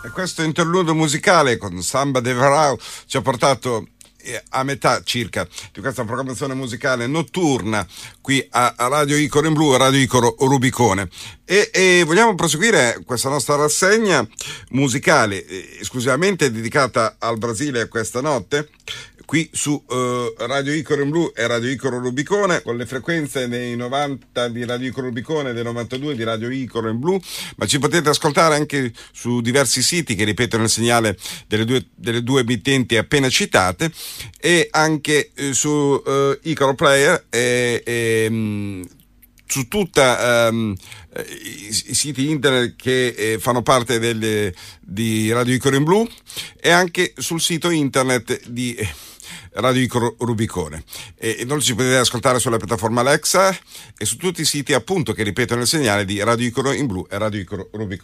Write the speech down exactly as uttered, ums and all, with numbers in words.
E questo interludio musicale con Samba de Varao ci ha portato a metà circa di questa programmazione musicale notturna qui a, a Radio Icaro in Blu e Radio Icaro Rubicone e, e vogliamo proseguire questa nostra rassegna musicale eh, esclusivamente dedicata al Brasile questa notte qui su eh, Radio Icaro in Blu e Radio Icaro Rubicone con le frequenze dei novanta di Radio Icaro Rubicone e dei novantadue di Radio Icaro in Blu, ma ci potete ascoltare anche su diversi siti che ripetono il segnale delle due, delle due emittenti appena citate e anche eh, su eh, Icaro Player e, e mh, su tutta um, i, i siti internet che eh, fanno parte delle, di Radio Icaro in Blu e anche sul sito internet di eh, Radio Icaro Rubicone. E inoltre ci potete ascoltare sulla piattaforma Alexa e su tutti i siti appunto che ripetono il segnale di Radio Icaro in Blu e Radio Icaro Rubicone.